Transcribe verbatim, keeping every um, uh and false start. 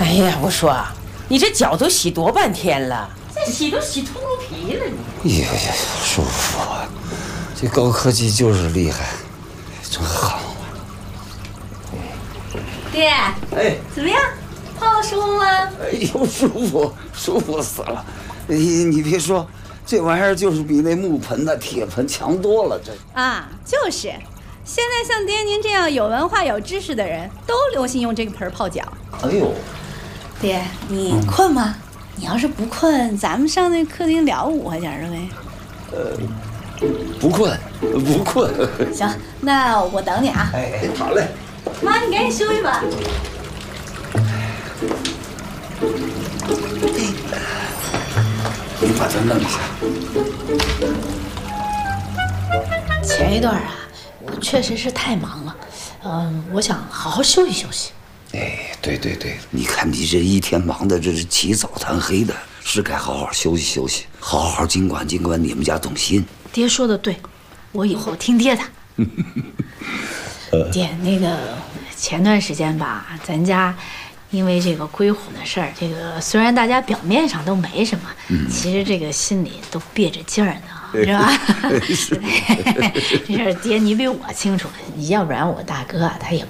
哎呀，我说，你这脚都洗多半天了，这洗都洗秃噜皮了你。 哎呀呀，舒服啊！这高科技就是厉害，真好。 爹， 哎， 怎么样？泡舒服吗？ 哎呦，舒服，舒服死了！哎，你别说，这玩意儿就是比那木盆的铁盆强多了。这啊，就是。现在像爹您这样有文化、有知识的人，都流行用这个盆泡脚。 哎呦， 爹，你困吗？嗯、你要是不困，咱们上那客厅聊五块钱的呗。 呃，不困，不困。 行，那我等你啊。 哎，好嘞。 妈，你赶紧休息吧。 你把它弄一下。 前一段啊，我确实是太忙了，嗯，我想好好休息休息。 哎，对对对，你看你这一天忙的这是起早贪黑的，是该好好休息休息，好好尽管尽管你们家董欣。 爹说的对，我以后听爹的。爹，那个前段时间吧，咱家因为这个归户的事儿，这个虽然大家表面上都没什么，嗯、其实这个心里都憋着劲儿呢，是吧？这事儿爹你比我清楚，要不然我大哥啊他也